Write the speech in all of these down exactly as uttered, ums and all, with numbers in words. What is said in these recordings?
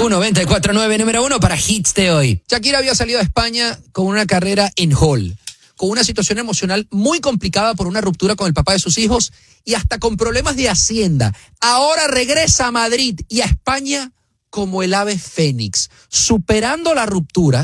U noventa y cuatro punto nueve, número uno para hits de hoy. Shakira había salido a España con una carrera en Hall, con una situación emocional muy complicada por una ruptura con el papá de sus hijos y hasta con problemas de Hacienda. Ahora regresa a Madrid y a España como el ave fénix, superando la ruptura,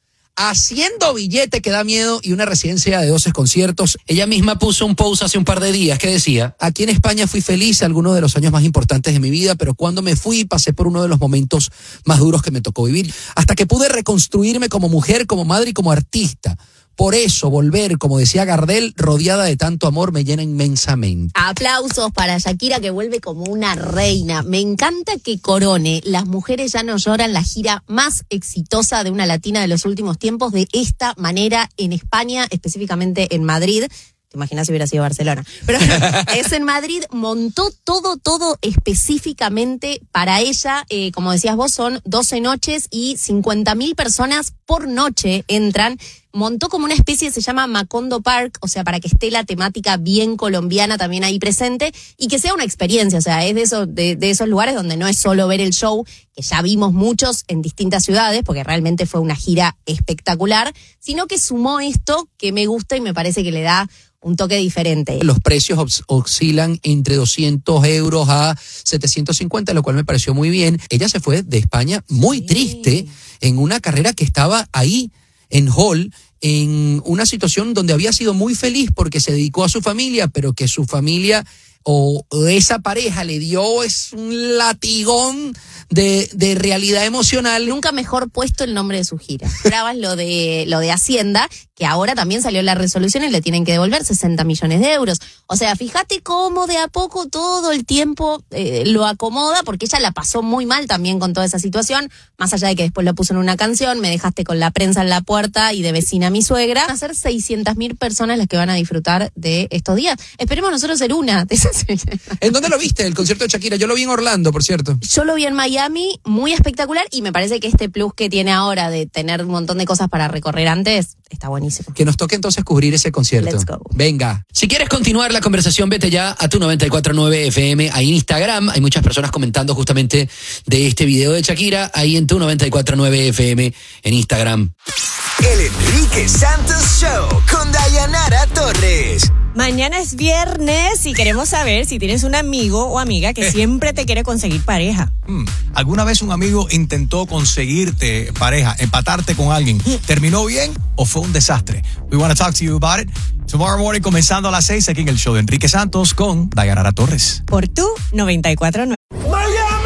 haciendo billete que da miedo y una residencia de doce conciertos. Ella misma puso un post hace un par de días que decía: aquí en España fui feliz algunos de los años más importantes de mi vida, pero cuando me fui pasé por uno de los momentos más duros que me tocó vivir, hasta que pude reconstruirme como mujer, como madre y como artista. Por eso, volver, como decía Gardel, rodeada de tanto amor, me llena inmensamente. Aplausos para Shakira, que vuelve como una reina. Me encanta que corone Las Mujeres Ya No Lloran, la gira más exitosa de una latina de los últimos tiempos, de esta manera en España, específicamente en Madrid. Te imaginas si hubiera sido Barcelona. Pero es en Madrid, montó todo, todo específicamente para ella. Eh, como decías vos, son doce noches y cincuenta mil personas por noche entran. Montó como una especie, se llama Macondo Park, o sea, para que esté la temática bien colombiana también ahí presente y que sea una experiencia, o sea, es de esos, de, de esos lugares donde no es solo ver el show, que ya vimos muchos en distintas ciudades, porque realmente fue una gira espectacular, sino que sumó esto que me gusta y me parece que le da un toque diferente. Los precios os- oscilan entre doscientos euros a setecientos cincuenta, lo cual me pareció muy bien. Ella se fue de España muy Sí. triste en una carrera que estaba ahí en Hall, en una situación donde había sido muy feliz porque se dedicó a su familia, pero que su familia o esa pareja le dio es un latigón de, de realidad emocional. Nunca mejor puesto el nombre de su gira. Grabas lo de lo de Hacienda, que ahora también salió la resolución y le tienen que devolver sesenta millones de euros. O sea, fíjate cómo de a poco todo el tiempo eh, lo acomoda, porque ella la pasó muy mal también con toda esa situación, más allá de que después lo puso en una canción, me dejaste con la prensa en la puerta y de vecina a mi suegra. Van a ser seiscientas mil personas las que van a disfrutar de estos días. Esperemos nosotros ser una de esas. ¿En dónde lo viste, el concierto de Shakira? Yo lo vi en Orlando, por cierto. Yo lo vi en Miami, muy espectacular, y me parece que este plus que tiene ahora de tener un montón de cosas para recorrer antes, está buenísimo. Que nos toque entonces cubrir ese concierto. Let's go. Venga. Si quieres continuar la conversación, vete ya a tu noventa y cuatro punto nueve F M, ahí en Instagram. Hay muchas personas comentando justamente de este video de Shakira, ahí en tu noventa y cuatro punto nueve F M en Instagram. El Enrique Santos Show con Dayanara Torres. Mañana es viernes y queremos saber si tienes un amigo o amiga que siempre te quiere conseguir pareja. Hmm. ¿Alguna vez un amigo intentó conseguirte pareja, empatarte con alguien? ¿Terminó bien o fue un desastre? We want to talk to you about it. Tomorrow morning, comenzando a las seis, aquí en el show de Enrique Santos con Dayanara Torres. Por tu noventa y cuatro punto nueve.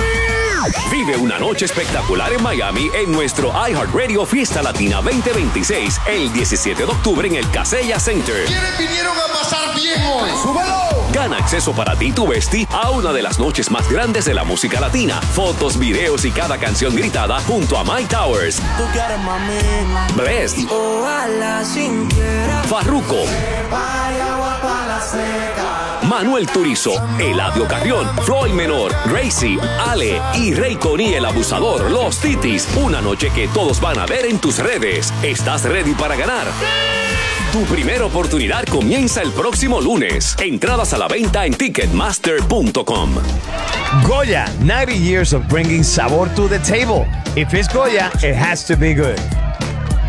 Vive una noche espectacular en Miami en nuestro iHeartRadio Fiesta Latina veinte veintiséis el diecisiete de octubre en el Kaseya Center. ¿Quiénes vinieron a pasar bien hoy? ¡Súbelo! Gana acceso para ti y tu bestie a una de las noches más grandes de la música latina. Fotos, videos y cada canción gritada junto a Mike Towers, Tú quieres, mami. Blessd, Ojalá sintiera Farruko, vaya agua pa' la seca. Manuel Turizo, Eladio Carrión, Floyd Menor, Gracie, Ale y Ray Connie el Abusador, Los Titis. Una noche que todos van a ver en tus redes. ¿Estás ready para ganar? Tu primera oportunidad comienza el próximo lunes. Entradas a la venta en ticketmaster punto com. Goya, ninety years of bringing sabor to the table. If it's Goya, it has to be good.